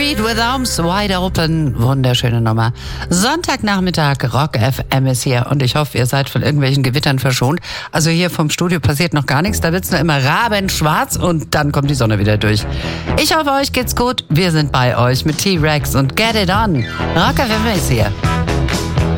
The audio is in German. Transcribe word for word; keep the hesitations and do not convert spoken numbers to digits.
Street with Arms Wide Open. Wunderschöne Nummer. Sonntagnachmittag, Rock F M ist hier und ich hoffe, ihr seid von irgendwelchen Gewittern verschont. Also hier vom Studio passiert noch gar nichts, da wird's nur immer rabenschwarz und dann kommt die Sonne wieder durch. Ich hoffe, euch geht's gut. Wir sind bei euch mit T-Rex und Get It On. Rock F M ist hier.